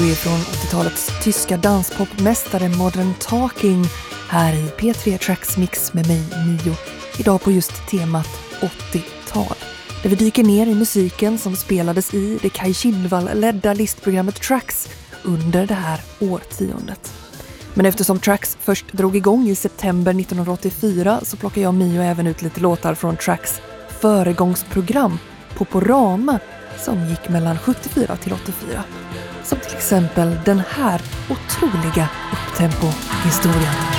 är från 80-talets tyska danspopmästare Modern Talking här i P3 Tracks Mix med mig, Mio. Idag på just temat 80-tal. Där vi dyker ner i musiken som spelades i det Kaj Kindvall-ledda listprogrammet Tracks under det här årtiondet. Men eftersom Tracks först drog igång i september 1984 så plockar jag Mio även ut lite låtar från Tracks föregångsprogram Poporama som gick mellan 74 till 84. Som till exempel den här otroliga upptempo-historien.